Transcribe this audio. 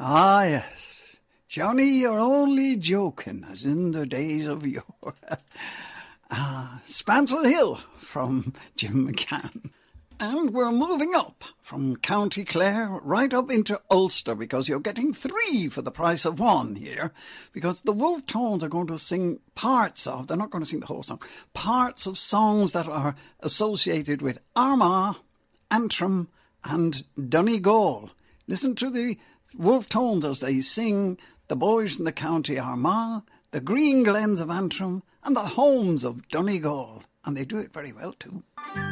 Ah, yes. Johnny, you're only joking, as in the days of yore. Spancel Hill from Jim McCann. And we're moving up from County Clare right up into Ulster, because you're getting 3 for the price of 1 here, because the Wolf Tones are going to sing parts of, they're not going to sing the whole song, parts of songs that are associated with Armagh, Antrim and Donegal. Listen to the Wolf Tones as they sing the boys in the County Armagh, the Green Glens of Antrim and the homes of Donegal. And they do it very well too.